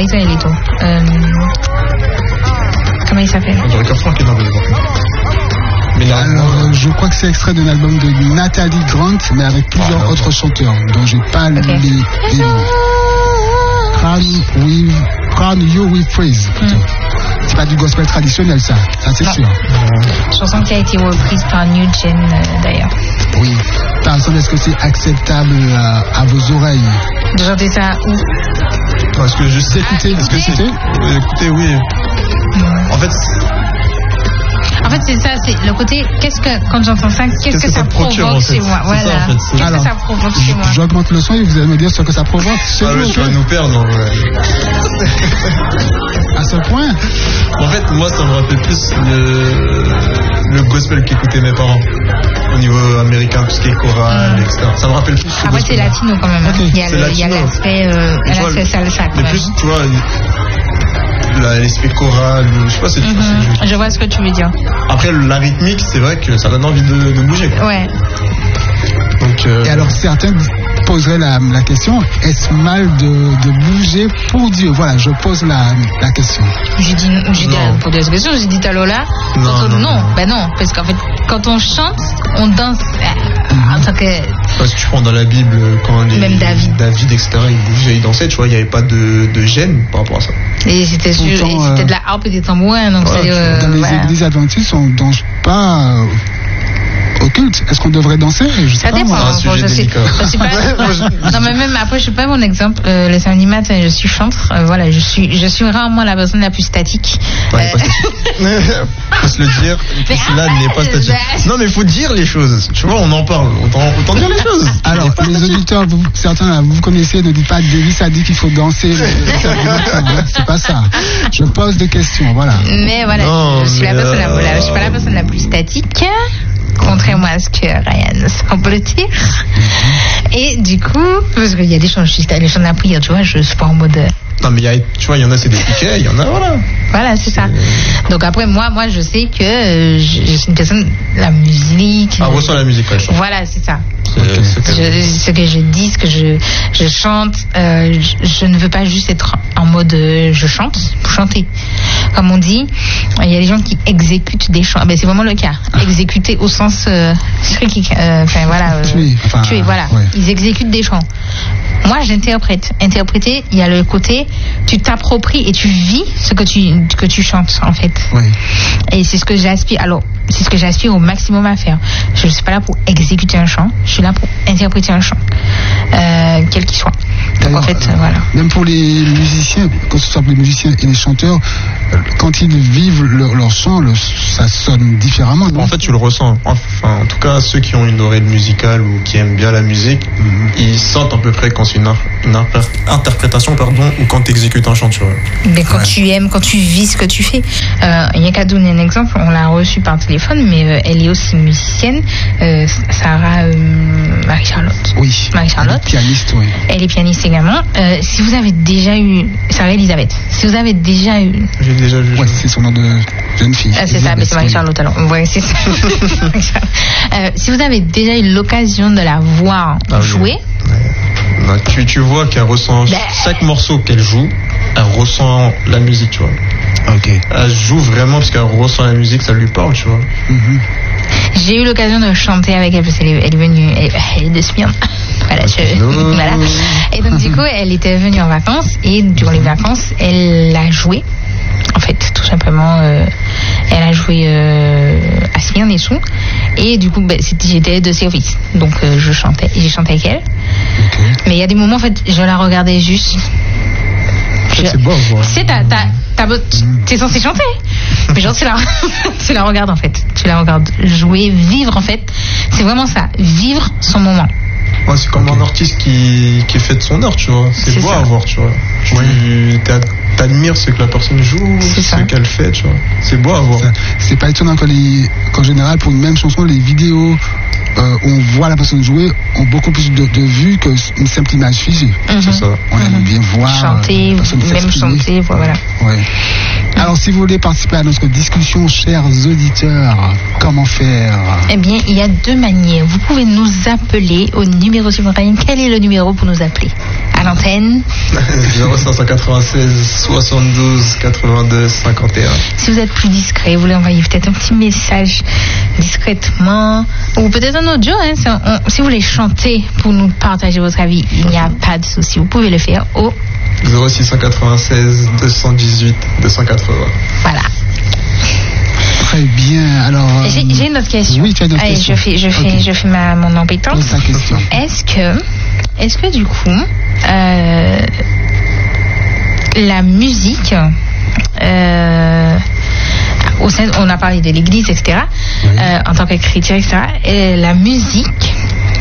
Paito Elito. Comment il s'appelle? Directeur Franck est dans le Mais là, alors, je crois que c'est extrait d'un album de Nathalie Grant, mais avec plusieurs autres chanteurs, dont j'ai pas les noms. Crown You With Praise. C'est pas du gospel traditionnel, ça c'est sûr. Chanson qui a été reprise par New Gen d'ailleurs. Oui. Par exemple, est-ce que c'est acceptable à vos oreilles de chanter ça où? Parce que je sais écouter. Est-ce que c'était écoutez, oui. En fait, c'est ça, c'est le côté. Quand j'entends ça, qu'est-ce que ça provoque chez moi? Voilà. Qu'est-ce que ça provoque chez moi? J'augmente le son et vous allez me dire ce que ça provoque. Tu vas nous perdre. À ce point? En fait, moi, ça me rappelle plus le gospel qu'écoutaient mes parents. Au niveau américain, tout ce qui est choral, etc. Ça me rappelle plus. Après, c'est latino quand même. Okay. Il y a l'aspect salsa. Mais plus, tu vois. L'aspect choral, je sais pas, c'est je vois ce que tu veux dire. Après, la rythmique, c'est vrai que ça donne envie de bouger, quoi. Ouais. Donc, et alors, certains poseraient la question, est-ce mal de bouger pour Dieu? Voilà, je pose la question. J'ai dit pour des questions, j'ai dit à Lola. Non, ben non, parce qu'en fait, quand on chante, on danse en tant que. Parce que tu prends dans la Bible, quand même David, etc., il bougeait, il dansait, tu vois, il n'y avait pas de gêne par rapport à ça. Et c'était de la harpe et des tambours, donc dans les églises adventistes, on ne danse pas au culte. Est-ce qu'on devrait danser? Ça dépend. Je sais pas. Non, mais même après, je suis pas mon exemple. Le samedi matin, je suis chantre. Voilà, je suis rarement la personne la plus statique. Ouais, faut se le dire. Cela n'est pas statique. Non, mais il faut dire les choses. Tu vois, on en parle. Autant dire les choses. Alors, les auditeurs, certains, vous connaissez, ne dites pas Davis a dit qu'il faut danser. C'est pas ça. Je pose des questions, voilà. Mais voilà, je suis pas la personne la plus statique. Contrairement à ce que Ryan semble dire. Et du coup, parce qu'il y a des chants, les chants de la prière, tu vois, je suis pas en mode. Non, mais tu vois, il y en a, c'est des piquets, il y en a, voilà. Voilà, c'est ça. Donc après, moi, je sais que je suis une personne, la musique. Ah, ressent la musique, ouais, je chante. Voilà, c'est ça. Ce que je dis, ce que je chante, je ne veux pas juste être en mode je chante pour chanter. Comme on dit, il y a des gens qui exécutent des chants. Ben, c'est vraiment le cas. Exécuter au sens enfin voilà, tuer, voilà. Ouais. Ils exécutent des chants. Moi, j'interprète. Interpréter, il y a le côté, tu t'appropries et tu vis ce que tu chantes, en fait. Oui. Et c'est ce que j'aspire. Alors, c'est ce que j'aspire au maximum à faire. Je ne suis pas là pour exécuter un chant, je suis là pour interpréter un chant, quel qu'il soit. Donc en fait, voilà. Même pour les musiciens, que ce soit pour les musiciens et les chanteurs, quand ils vivent leur chant, ça sonne différemment. En fait, tu le ressens. Enfin, en tout cas, ceux qui ont une oreille musicale ou qui aiment bien la musique, ils sentent à peu près quand c'est une interprétation, ou quand tu exécutes un chant, tu vois. Mais quand tu aimes, quand tu vis ce que tu fais. Il y a qu'à donner un exemple, on l'a reçue par téléphone, mais elle est aussi musicienne, Sarah Marie-Charlotte. Oui. Marie-Charlotte. Elle est pianiste, oui. Elle est pianiste également. Si vous avez déjà eu, Sarah Elisabeth, si vous avez déjà eu. J'ai déjà vu. Ouais, c'est son nom de jeune fille. C'est ça, mais c'est Marie-Charlotte alors. Ouais, c'est ça. Si vous avez déjà eu l'occasion de la voir jouer. Ouais. Tu vois qu'elle ressent chaque morceau qu'elle joue, elle ressent la musique, tu vois. Ok. Elle joue vraiment parce qu'elle ressent la musique, ça lui parle, tu vois. J'ai eu l'occasion de chanter avec elle parce qu'elle est venue, elle est de Smyrne. Voilà, voilà. Et donc du coup, elle était venue en vacances et durant les vacances, elle a joué. En fait, tout simplement, elle a joué à Smyrne et tout. Et du coup, j'étais de service. Donc, j'ai chanté avec elle. Okay. Mais il y a des moments, en fait, je la regardais juste. C'est beau, voilà. T'es censé chanter. Mais genre, tu la regardes, en fait. Tu la regardes jouer, vivre, en fait. C'est vraiment ça. Vivre son moment. Ouais, c'est comme un artiste qui fait de son art, tu vois. C'est beau à voir, tu vois. T'admires ce que la personne joue, ce qu'elle fait, tu vois. C'est beau à voir. C'est pas étonnant qu'en général, pour une même chanson, les vidéos où on voit la personne jouer ont beaucoup plus de vues qu'une simple image figée. C'est ça. On aime bien voir chanter, même chanter, voilà. Ouais. Alors, si vous voulez participer à notre discussion, chers auditeurs, comment faire? Eh bien, il y a deux manières. Vous pouvez nous appeler au numéro suivant. Quel est le numéro pour nous appeler? À l'antenne 0596 72 82 51. Si vous êtes plus discret, vous voulez envoyer peut-être un petit message discrètement, ou peut-être un audio, si vous voulez chanter pour nous partager votre avis, il n'y a pas de souci, vous pouvez le faire au 0696 218 280. Voilà. Très bien. Alors, j'ai une autre question. Oui, tu as une autre question. Je fais mon embêtante. Pose ta question. Est-ce que du coup, la musique, on a parlé de l'église, etc., oui. En tant que chrétien, etc., la musique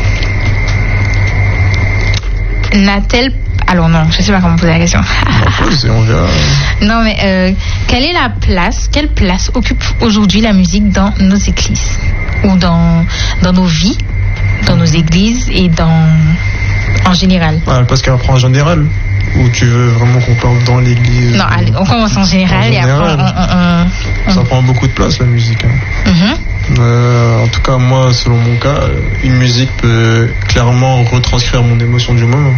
n'a-t-elle... Alors non, je ne sais pas comment poser la question. On verra. Non, mais quelle place occupe aujourd'hui la musique dans nos églises ou dans nos vies, dans nos églises et en général? Parce qu'elle prend en général. Ou tu veux vraiment qu'on parle dans l'église? Non, allez, on commence en général et après ça prend beaucoup de place, la musique. En tout cas, moi, selon mon cas, une musique peut clairement retranscrire mon émotion du moment.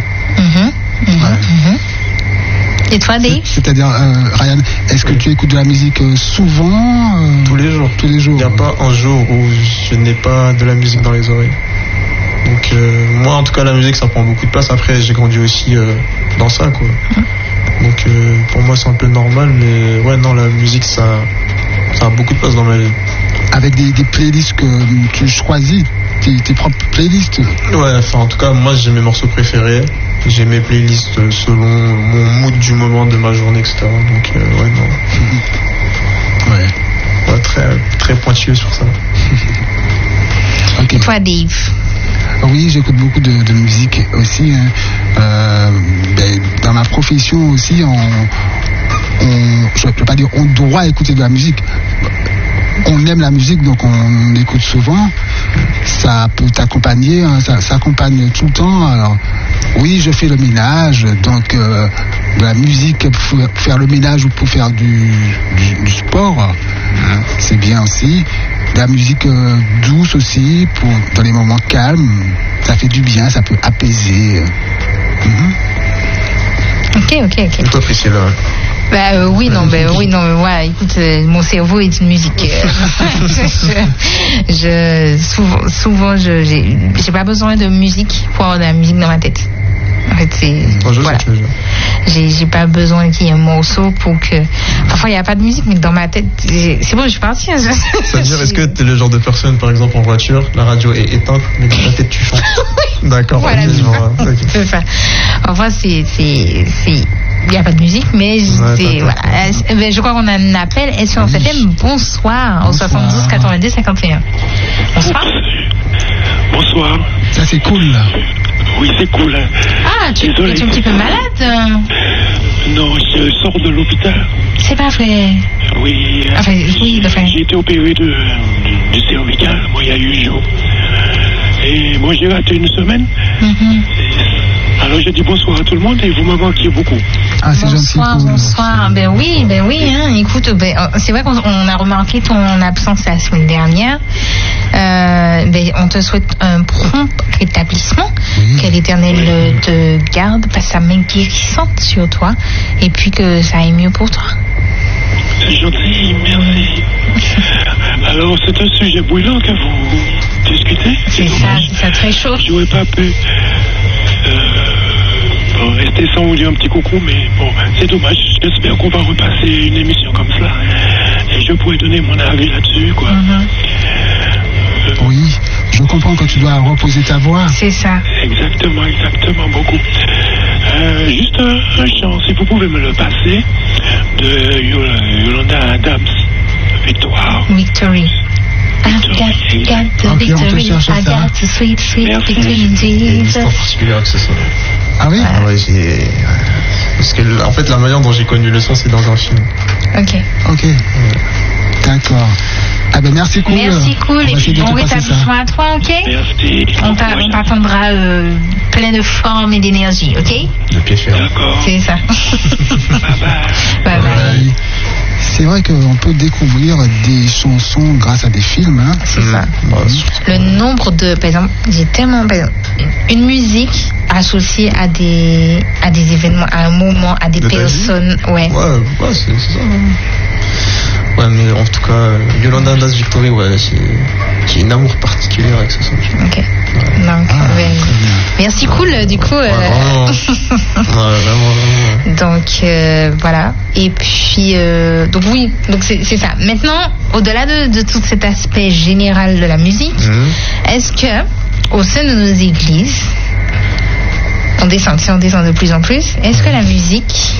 Et toi, Dave? C'est-à-dire, Ryan, est-ce que tu écoutes de la musique souvent? Tous les jours. Tous les jours. Il n'y a pas un jour où je n'ai pas de la musique dans les oreilles. Donc moi en tout cas la musique ça prend beaucoup de place. Après j'ai grandi aussi dans ça quoi. Donc pour moi c'est un peu normal, mais ouais non, la musique ça a beaucoup de place dans ma vie. Avec des playlists que tu choisis, tes propres playlists? Ouais, enfin en tout cas moi j'ai mes morceaux préférés, j'ai mes playlists selon mon mood du moment de ma journée, etc. Donc ouais non. Ouais, très, très pointilleux sur ça. Okay. Et toi Dave? Oui, j'écoute beaucoup de musique aussi. Dans ma profession aussi, je ne peux pas dire on doit écouter de la musique. On aime la musique, donc on écoute souvent. Ça peut t'accompagner, ça s'accompagne tout le temps. Alors, oui, je fais le ménage, donc de la musique pour faire le ménage ou pour faire du sport, c'est bien aussi. De la musique douce aussi, dans les moments calmes, ça fait du bien, ça peut apaiser. Ok. Et toi, Priscilla? Oui, non, mais ouais, écoute, mon cerveau est une musique. Souvent, j'ai pas besoin de musique pour avoir de la musique dans ma tête. En fait, voilà. J'ai pas besoin qu'il y ait un morceau pour que. Parfois, il n'y a pas de musique, mais dans ma tête, c'est bon, je suis partie. C'est-à-dire, est-ce que tu es le genre de personne, par exemple, en voiture, la radio est éteinte, mais dans ta tête, tu chantes? D'accord. Voilà, c'est ça. Enfin, il n'y a pas de musique, mais voilà. Je crois qu'on a un appel. Est-ce qu'on s'appelle bonsoir au 72 82 51? Bonsoir. Bonsoir. Ça, c'est cool. Oui, c'est cool. Ah, tu es un petit peu malade? Non, je sors de l'hôpital. C'est pas vrai. Oui. J'ai été opéré du cervical, moi, il y a 8 jours. Et moi, j'ai raté une semaine. Alors, je dis bonsoir à tout le monde et vous me manquez beaucoup. Ah, c'est gentil. Bonsoir. Ben oui, écoute, c'est vrai qu'on a remarqué ton absence la semaine dernière. On te souhaite un prompt rétablissement. Oui. Que l'Éternel te garde, passe sa main guérissante sur toi et puis que ça aille mieux pour toi. C'est gentil, merci. Alors, c'est un sujet brûlant que vous discutez. C'est ça, très chaud. Je n'aurais pas pu rester sans vous dire un petit coucou, mais bon, c'est dommage. J'espère qu'on va repasser une émission comme cela et je pourrais donner mon avis là-dessus, quoi. Oui, je comprends que tu dois reposer ta voix. C'est ça. Exactement, beaucoup. Juste un chant, si vous pouvez me le passer, de Yolanda Adams, Victoire. Victory. I've got the victory, I got the sweet victory in Jesus. C'est particulier que ce soit. Ah oui? Parce que, en fait, la manière dont j'ai connu le son, c'est dans un film. Ok. D'accord. Ah ben merci cool. Merci cool. Et puis bon rétablissement à toi, ok? Merci. On t'attendra plein de forme et d'énergie, ok? De pied ferme. D'accord. C'est ça. Bye bye. C'est c'est vrai qu'on peut découvrir des chansons grâce à des films. Hein. C'est ça. Le nombre de, par exemple, une musique associée à des événements, à un moment, à des personnes. Ouais, c'est ça. Ouais, mais en tout cas, Yolanda Das Victory, j'ai une amour particulier avec ce son. Ok. Ouais. Donc, merci cool, du coup. Vraiment. Donc, voilà. Et puis, donc c'est ça. Maintenant, au-delà de tout cet aspect général de la musique, est-ce que, au sein de nos églises, on descend de plus en plus, est-ce que la musique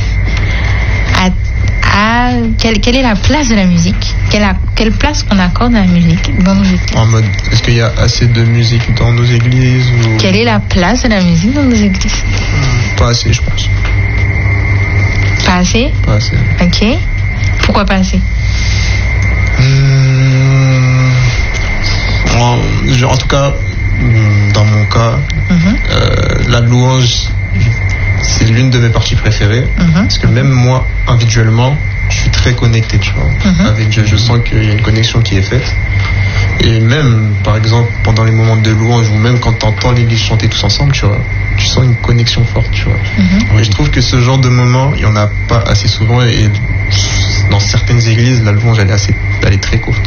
quelle est la place de la musique? Quelle place on accorde à la musique dans nos églises? En mode, est-ce qu'il y a assez de musique dans nos églises ou... Quelle est la place de la musique dans nos églises? Pas assez, je pense. Pas assez? Pas assez. Ok. Pourquoi pas assez? En tout cas, dans mon cas, la louange, c'est l'une de mes parties préférées. Parce que même moi, individuellement, je suis très connecté, tu vois, avec Dieu. Je sens qu'il y a une connexion qui est faite. Et même, par exemple, pendant les moments de louange, ou même quand tu entends l'église chanter tous ensemble, tu vois, tu sens une connexion forte, tu vois. Et je trouve que ce genre de moment, il n'y en a pas assez souvent. Et dans certaines églises, la louange, elle est très courte.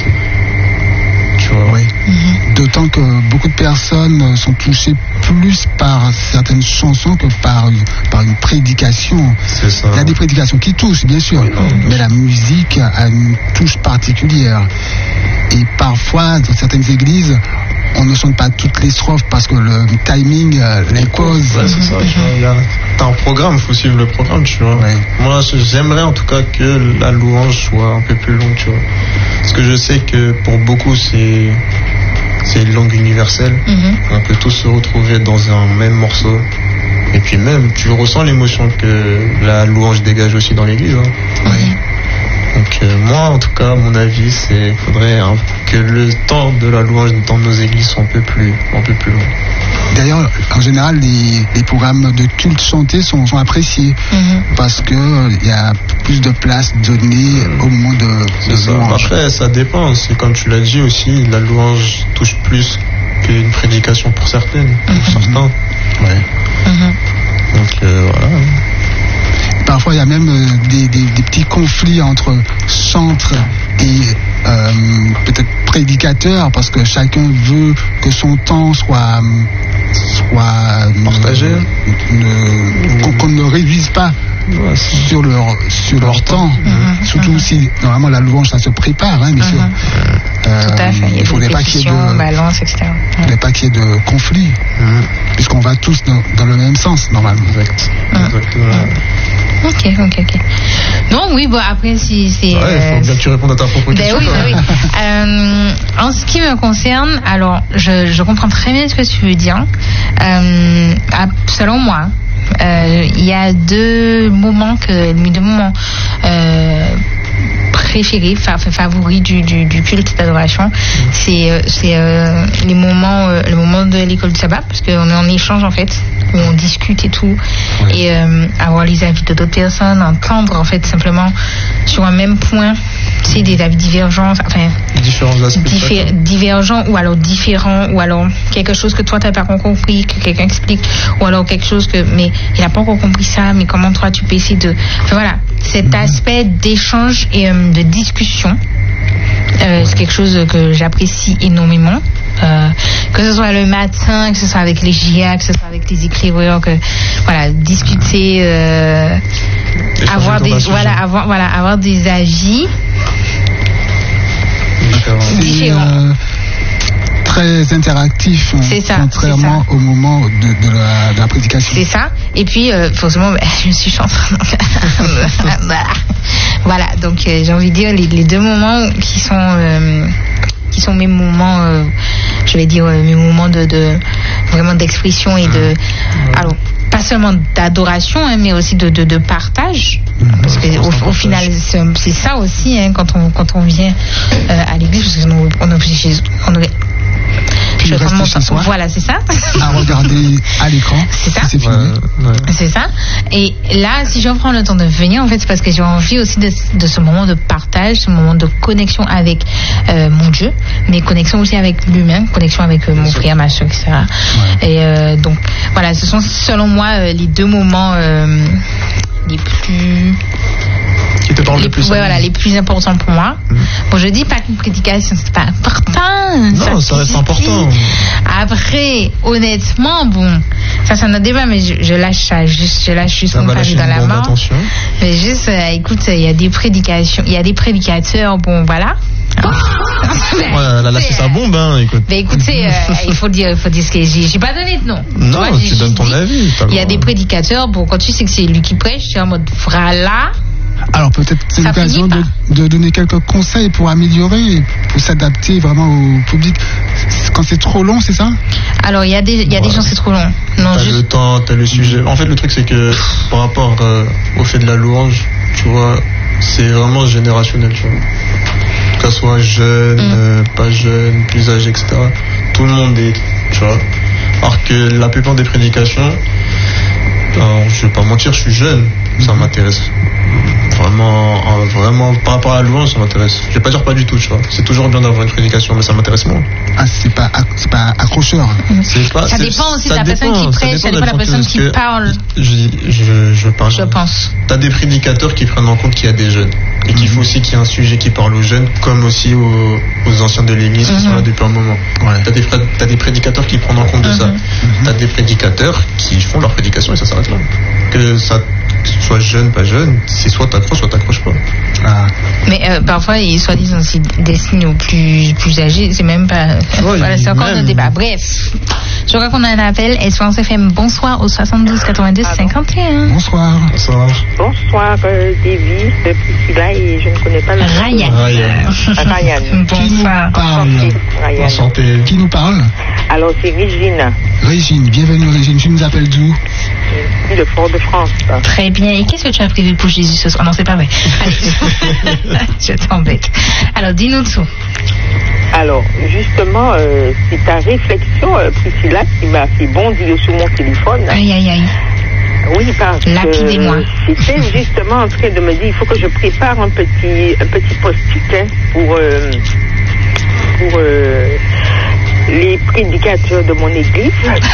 Tu vois. Oui. D'autant que beaucoup de personnes sont touchées plus par certaines chansons que par une prédication. C'est ça. Il y a des prédications qui touchent, bien sûr, mais la musique a une touche particulière. Et parfois, dans certaines églises, on ne chante pas toutes les strophes parce que le timing l'impose. Ouais, c'est ça. T'as un programme, il faut suivre le programme, tu vois. Ouais. Moi, j'aimerais en tout cas que la louange soit un peu plus longue, tu vois. Parce que je sais que pour beaucoup, c'est une langue universelle. On peut tous se retrouver dans un même morceau. Et puis même, tu ressens l'émotion que la louange dégage aussi dans l'église. Hein. Oui. Donc moi, en tout cas, mon avis, c'est qu'il faudrait que le temps de la louange dans nos églises soit un peu plus long. D'ailleurs, en général, les programmes de culte chantés sont appréciés parce qu'il y a plus de place donnée au moment de louange. Après, ça dépend. C'est comme tu l'as dit aussi, la louange touche plus qu'une prédication pour certaines, pour certains. Ouais. Donc voilà. Parfois, il y a même des petits conflits entre chantres et peut-être prédicateurs, parce que chacun veut que son temps soit partagé, qu'on ne réduise pas sur leur temps. Surtout si normalement la louange ça se prépare, hein, bien sûr. Tout à fait. Il ne faudrait pas qu'il y ait de balance, etc. Il ne faudrait pas qu'il y ait de conflit, puisqu'on va tous dans le même sens normalement. Exactement. Ok. Non, oui, bon, après, si c'est. Ouais, il faut bien que tu répondes à ta propre question. Oui. En ce qui me concerne, alors, je comprends très bien ce que tu veux dire. Selon moi, il y a deux moments préférés, favoris du culte d'adoration. C'est le moment de l'école du sabbat, parce qu'on est en échange en fait, où on discute et tout, et avoir les avis de d'autres personnes, entendre en fait simplement sur un même point, c'est des avis divergents, enfin différents aspects divergents, ou alors différents, ou alors quelque chose que toi t'as pas compris, que quelqu'un explique, ou alors quelque chose mais il a pas encore compris ça, mais comment toi tu peux essayer de, enfin voilà, cet aspect d'échange et de discussion, c'est quelque chose que j'apprécie énormément. Que ce soit le matin, que ce soit avec les GIA, que ce soit avec les écrivains, que voilà, discuter, avoir des avis différents. Très interactif, contrairement au moment de la prédication. C'est ça. Et puis, forcément, je suis chanteuse. Voilà. Donc, j'ai envie de dire les deux moments qui sont mes moments, je vais dire mes moments de vraiment d'expression et de, alors pas seulement d'adoration, hein, mais aussi de partage, parce que au final c'est ça aussi, hein, quand on vient à l'église, parce qu'on Puis rester chez soi. Voilà, c'est ça. À regarder à l'écran. C'est ça. C'est fini. C'est ça. Et là, si je prends le temps de venir, en fait, c'est parce que j'ai envie aussi de ce moment de partage, ce moment de connexion avec mon Dieu, mais connexion aussi avec l'humain, connexion avec mon frère, ma soeur, etc. Ouais. Et donc, voilà, ce sont selon moi les deux moments les plus... les plus importants pour moi. Bon, je dis pas qu'une prédication c'est pas important. Non, ça reste important. Après, honnêtement, bon, ça c'est un débat, mais je lâche ça. Je lâche juste mon pari dans la main. Mais juste, écoute, il y a des prédications, il y a des prédicateurs, bon, voilà. Elle a lâché sa bombe, hein, écoute. Mais écoutez, il faut dire ce que j'ai pas donné de nom. Non, tu donnes ton avis. Il y a des prédicateurs, bon, quand tu sais que c'est lui qui prêche, tu es en mode voilà. Alors peut-être c'est l'occasion de donner quelques conseils pour améliorer, pour s'adapter vraiment au public. Quand c'est trop long, c'est ça? Alors il y a des gens c'est trop long. Non, t'as le temps, t'as le sujet. En fait, le truc c'est que par rapport au fait de la louange, tu vois, c'est vraiment générationnel, tu vois. Que ce soit jeune, pas jeune, plus âgé, etc. Tout le monde est, tu vois. Alors que la plupart des prédications, alors, je vais pas mentir, je suis jeune, ça m'intéresse. Vraiment, par rapport à la louange, ça m'intéresse. Je vais pas dire pas du tout, tu vois. C'est toujours bien d'avoir une prédication, mais ça m'intéresse moins. Ah, c'est pas accrocheur. Ça dépend aussi de la personne qui prêche, ça dépend de la personne qui parle. Je parle. Je pense. T'as des prédicateurs qui prennent en compte qu'il y a des jeunes. Et qu'il faut aussi qu'il y ait un sujet qui parle aux jeunes, comme aussi aux anciens de l'église qui sont là depuis un moment. Ouais. T'as des prédicateurs qui prennent en compte de ça. T'as des prédicateurs qui font leur prédication et ça s'arrête là. Que ça soit jeune, pas jeune, c'est soit t'accroches pas. Ah. Mais parfois, ils soi-disant aussi des signes aux plus âgés, c'est même pas. Voilà, c'est encore un débat. Bref, je crois qu'on a un appel. Espérance FM, bonsoir au 72 82 51. Bonsoir. Bonsoir, David, Priscilla, et je ne connais pas le nom. Ryan. Bonsoir. Enchanté. Qui nous parle? Alors, c'est Régine. Régine, bienvenue Régine. Tu nous appelles d'où? De Fort-de-France. Très bien. Et qu'est-ce que tu as prévu pour Jésus ce soir? Non, c'est pas vrai. Je t'embête. Alors, dis-nous tout. Alors, justement, c'est ta réflexion, Priscilla, qui m'a fait bondir sur mon téléphone. Aïe. Oui, parce que c'était justement en train de me dire, il faut que je prépare un petit post-it pour les prédicateurs de mon église.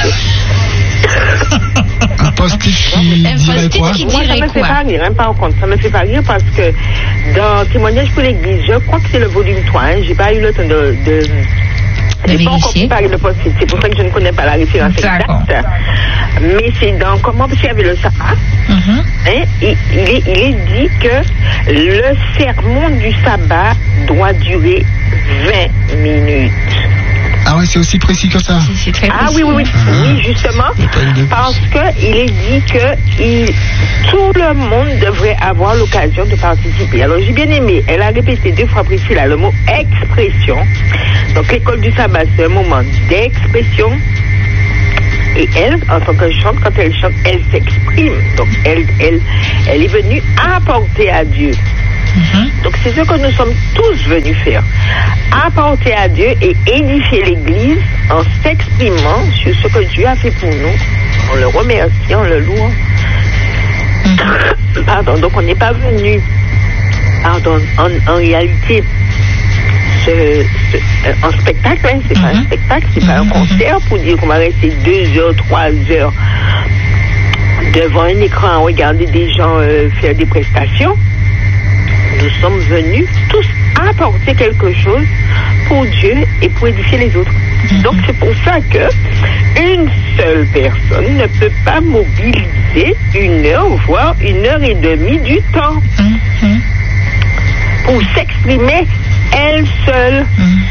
Un post-it qui dirait quoi? Moi, ça me fait pas rire, par contre. Ça me fait pas rire parce que dans Témoignage pour l'église, je crois que c'est le volume 3. J'ai pas eu le temps de j'ai pas encore préparé le post-it. C'est pour ça que je ne connais pas la référence exacte. Mais c'est dans Comment observer le sabbat. Il est dit que le sermon du sabbat doit durer 20 minutes. Ah ouais, c'est aussi précis que ça. C'est très précis. Oui, justement, parce qu'il est dit que tout le monde devrait avoir l'occasion de participer. Alors j'ai bien aimé, elle a répété 2 fois Priscilla le mot expression. Donc l'école du sabbat, c'est un moment d'expression. Et elle, en tant que chante, quand elle chante, elle s'exprime. Donc elle est venue apporter à Dieu. Donc c'est ce que nous sommes tous venus faire, apporter à Dieu et édifier l'Église en s'exprimant sur ce que Dieu a fait pour nous, en le remerciant, en le louant. Pardon, donc on n'est pas venu, en réalité, en spectacle, c'est pas un spectacle, c'est pas un concert pour dire qu'on va rester 2 heures, 3 heures devant un écran à regarder des gens faire des prestations. Nous sommes venus tous apporter quelque chose pour Dieu et pour édifier les autres. Donc c'est pour ça que une seule personne ne peut pas mobiliser 1 heure, voire 1 heure et demie du temps pour s'exprimer elle seule.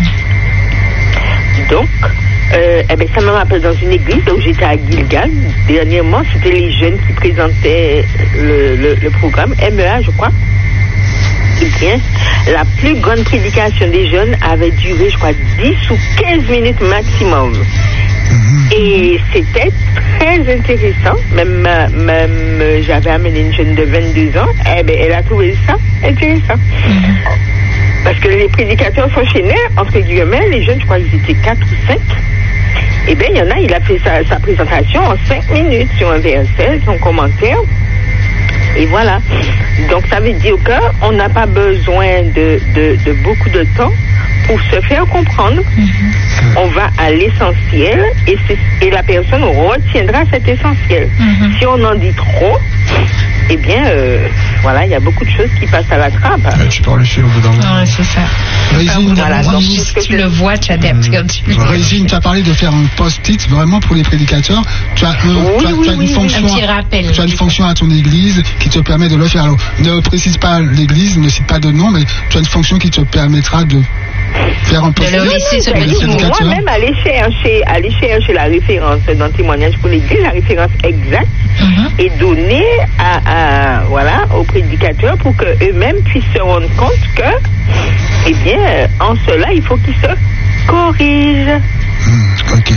Donc, ça me rappelle dans une église où j'étais à Gilgal. Dernièrement, c'était les jeunes qui présentaient le programme MEA, je crois. Eh bien, la plus grande prédication des jeunes avait duré, je crois, 10 ou 15 minutes maximum. Et c'était très intéressant. Même j'avais amené une jeune de 22 ans. Elle a trouvé ça intéressant. Parce que les prédicateurs s'enchaînaient, entre guillemets, les jeunes, je crois qu'ils étaient 4 ou 5. Eh bien, il y en a, il a fait sa présentation en 5 minutes sur un verset, son commentaire. Et voilà. Donc, ça veut dire qu'on n'a pas besoin de beaucoup de temps pour se faire comprendre. On va à l'essentiel et la personne retiendra cet essentiel. Si on en dit trop, eh bien, voilà, il y a beaucoup de choses qui passent à la trappe. Ouais, tu parles le fil au bout d'un moment. Ouais, c'est ça. Régine, Voilà, donc, tu le vois, tu as perdu. Régine, tu as parlé de faire un post-it vraiment pour les prédicateurs. Tu as une fonction, un petit rappel. Tu as une fonction à ton église qui te permet de le faire. Alors, ne précise pas l'église, ne cite pas de nom, mais tu as une fonction qui te permettra de faire un post-it. Moi-même, aller chercher la référence d'un témoignage pour l'église, la référence exacte, et donner voilà, aux prédicateurs pour qu'eux-mêmes puissent se rendre compte que, eh bien, en cela, il faut qu'ils se corrigent. Ok.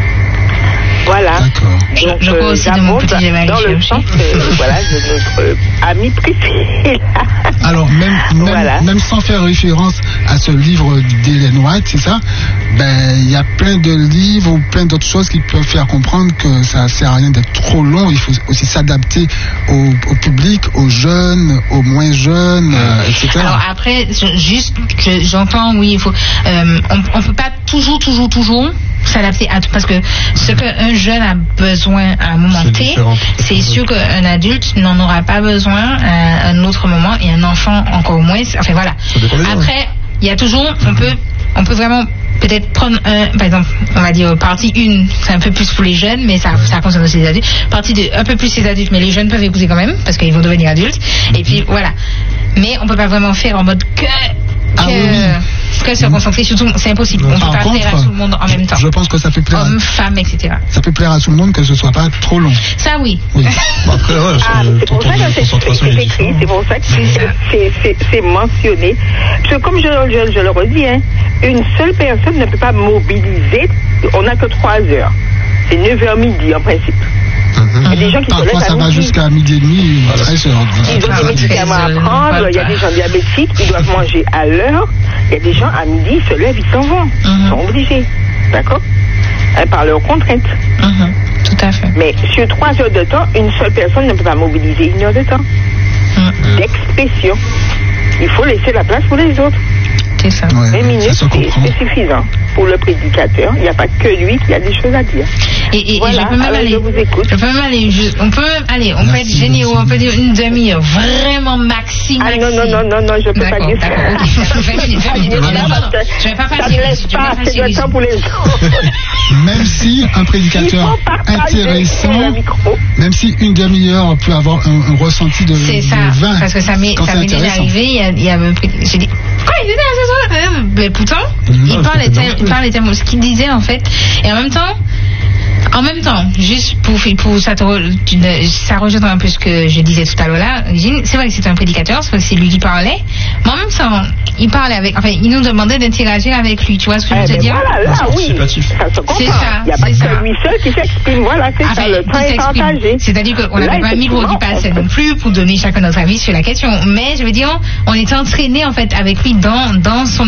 Voilà. D'accord. Je vois aussi de mon petit évaluation. Dans le sens voilà, de notre ami Priscilla. Alors, même sans faire référence à ce livre d'Ellen White, c'est ça, ben, il y a plein de livres ou plein d'autres choses qui peuvent faire comprendre que ça sert à rien d'être trop long. Il faut aussi s'adapter au public, aux jeunes, aux moins jeunes, etc. Alors après, j'entends, oui, il faut, on peut pas toujours s'adapter à tout, parce que ce qu'un jeune a besoin à un moment T, c'est sûr qu'un adulte n'en aura pas besoin à un autre moment, et un enfant encore moins. Enfin voilà. Après, il y a toujours, on peut vraiment peut-être prendre par exemple, on va dire partie 1, c'est un peu plus pour les jeunes, mais ça concerne aussi les adultes. Partie 2, un peu plus les adultes, mais les jeunes peuvent écouter quand même, parce qu'ils vont devenir adultes. Et puis voilà. Mais on peut pas vraiment faire en mode que se concentrer sur tout le monde, c'est impossible. On peut pas plaire à tout le monde en même temps. Je pense que ça peut plaire hommes, femmes, etc. Ça peut plaire à tout le monde, que ce soit pas trop long. Ça oui. Après, ouais, c'est pour ça que c'est écrit, c'est pour ça que c'est mentionné. Parce que comme je le redis, une seule personne ne peut pas mobiliser, on n'a que 3 heures. C'est 9h midi en principe. Il y a des gens qui parfois ça va jusqu'à midi et demi, 13h. Ils ont des médicaments à prendre, il y a des gens diabétiques, ils doivent manger à l'heure. Il y a des gens à midi, ils se lèvent, ils s'en vont. Ils sont obligés. D'accord? Par leurs contraintes. Tout à fait. Mais sur 3 heures de temps, une seule personne ne peut pas mobiliser 1 heure de temps. D'expression. Il faut laisser la place pour les autres. C'est ça. 20 minutes, c'est suffisant. Pour le prédicateur, il n'y a pas que lui qui a des choses à dire. Et voilà, je peux même aller. Je vous écoute. On peut peut être géniaux, on peut dire une demi-heure, vraiment maxi. Ah non, je peux pas dire ça. 20 minutes. Je vais pas passer. C'est le temps pour les autres. Même si un prédicateur intéressant, même si une demi-heure peut avoir un ressenti de 20. C'est ça, parce que ça m'est déjà arrivé, il y a j'ai dit, quoi, il était à ce soir? Mais pourtant, il parlait tellement ce qu'il disait en fait, et en même temps, juste pour ça rejoint un peu ce que je disais tout à l'heure là, c'est vrai que c'est un prédicateur, c'est vrai que c'est lui qui parlait, mais en même temps, il parlait il nous demandait d'interagir avec lui, tu vois ce que je veux te dire? Voilà, là, oui, ça se comprend. C'est ça. Il n'y a pas que lui seul qui s'exprime, voilà, c'est ça, le temps est partagé. C'est-à-dire qu'on n'avait pas un micro qui passait non plus pour donner chacun notre avis sur la question, mais je veux dire, on était entraîné en fait avec lui dans son